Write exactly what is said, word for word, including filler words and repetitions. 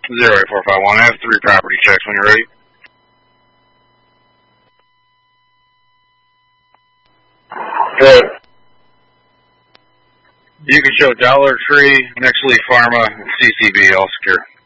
Zero eight four five one. I have three property checks when you're ready. Good. You can show Dollar Tree, Next Leaf Pharma, and C C B all secure.